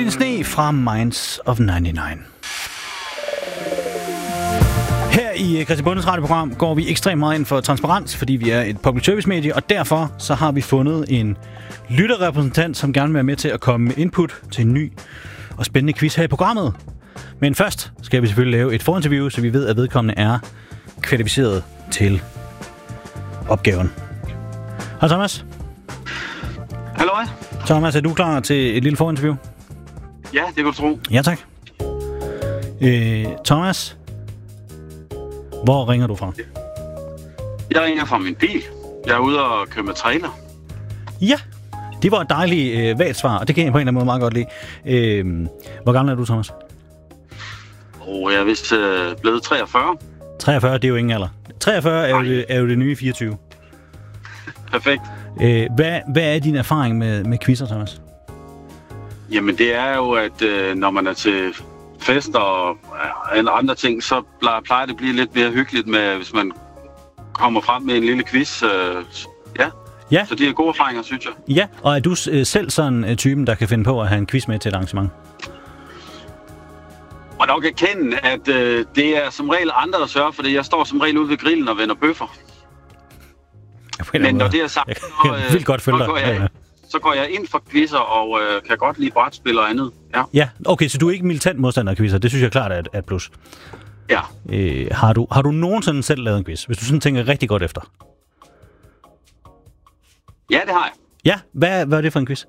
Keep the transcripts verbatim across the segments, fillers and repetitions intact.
din sne fra Minds of nioghalvfems. Her i Kristi Bondes radioprogram går vi ekstremt meget ind for transparens, fordi vi er et public service medie, og derfor så har vi fundet en lytterrepræsentant, som gerne vil være med til at komme med input til en ny og spændende quiz her i programmet. Men først skal vi selvfølgelig lave et forinterview, så vi ved, at vedkommende er kvalificeret til opgaven. Hej Thomas. Hallo. Thomas, er du klar til et lille forinterview? Ja, det kan du tro. Ja, tak. Øh, Thomas, hvor ringer du fra? Jeg ringer fra min bil. Jeg er ude og køre med trailer. Ja, det var et dejligt øh, vagt svar, og det kan jeg på en eller anden måde meget godt lide. Øh, hvor gammel er du, Thomas? Og jeg er vist øh, blevet treogfyrre. treogfyrre, det er jo ingen alder. treogfyrre er jo, det, er jo det nye fireogtyve. Perfekt. Øh, hvad, hvad er din erfaring med, med quizzer, Thomas? Jamen, det er jo, at øh, når man er til fester og øh, andre ting, så plejer det at blive lidt mere hyggeligt, med, hvis man kommer frem med en lille quiz. Øh, ja. Ja. Så det er gode erfaringer, synes jeg. Ja, og er du øh, selv sådan øh, typen, der kan finde på at have en quiz med til et arrangement? Og nok erkende, at øh, det er som regel andre, der sørger for det. Jeg står som regel ude ved grillen og vender bøffer. Men når det er sagt, så, øh, vil godt følge så, går dig. jeg, Ja, ja. så går jeg ind for quizzer og øh, kan godt lide brætspil og andet. Ja, Ja, okay, så du er ikke militant modstander af quizzer. Det synes jeg klart er et, er et plus. ja. Øh, har, du, har du nogensinde selv lavet en quiz, hvis du sådan tænker rigtig godt efter? ja det har jeg. Ja, hvad, hvad er det for en quiz?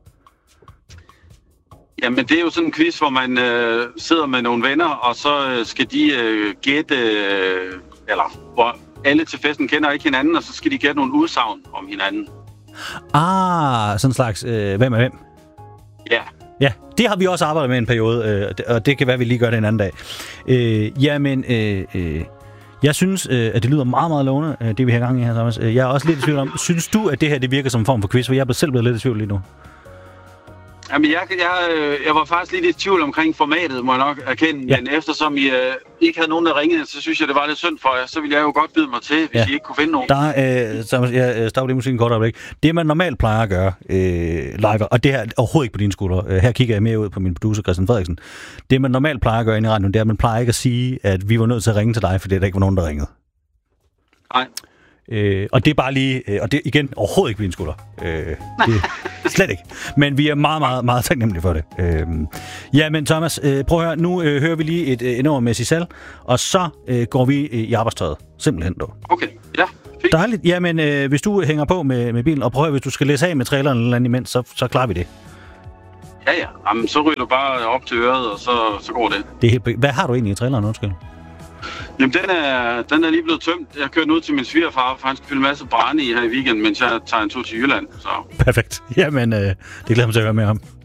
Jamen, det er jo sådan en quiz, hvor man øh, sidder med nogle venner, og så øh, skal de øh, gætte, øh, eller hvor alle til festen kender ikke hinanden, og så skal de gætte nogle udsagn om hinanden. Ah, sådan en slags, øh, hvem er hvem? Ja. Ja, det har vi også arbejdet med en periode, øh, og det kan være, vi lige gør det en anden dag. Øh, jamen, øh, øh, jeg synes, øh, at det lyder meget, meget lovende, øh, det vi har gang i her, Thomas. Jeg er også lidt i tvivl om, synes du, at det her det virker som en form for quiz? For jeg er selv blevet lidt i tvivl lige nu. Jamen, jeg, jeg, jeg var faktisk lidt i tvivl omkring formatet, må jeg nok erkende. Ja. Men eftersom I øh, ikke havde nogen, der ringede, så synes jeg, det var lidt synd for jer. Så ville jeg jo godt byde mig til, hvis ja. I ikke kunne finde nogen. Der er, øh, Thomas, jeg stopper lige musikken kort øjeblik. Det, man normalt plejer at gøre, øh, live, og det her er overhovedet ikke på dine skuldre. Øh, her kigger jeg mere ud på min producer, Christian Frederiksen. Det, man normalt plejer at gøre inde i radioen, det er, at man plejer ikke at sige, at vi var nødt til at ringe til dig, fordi der ikke var nogen, der ringede. Nej. Øh, og det er bare lige, øh, og det igen overhovedet ikke på dine skuldre. Øh, det, slet ikke. Men vi er meget, meget, meget taknemmelige for det. Øh, ja, men Thomas, øh, prøv at høre, nu øh, hører vi lige et øh, nummer med Sissel, og så øh, går vi øh, i arbejdstøjet. Simpelthen dog. Okay, ja. Fint. Dejligt. Jamen, øh, hvis du hænger på med, med bilen, og prøv at høre, hvis du skal læse af med traileren eller andet imens, så, så klarer vi det. Ja, ja. Jamen, så ryger du bare op til øret, og så, så går det. Det er helt... Hvad har du egentlig i traileren, undskyld? Jamen, den er, den er lige blevet tømt. Jeg kørte ud til min svigerfar, for han skal fylde en masse brænde i her i weekenden, mens jeg tager en tur til Jylland. Så. Perfekt. Jamen, øh, det glæder mig til at høre mere om.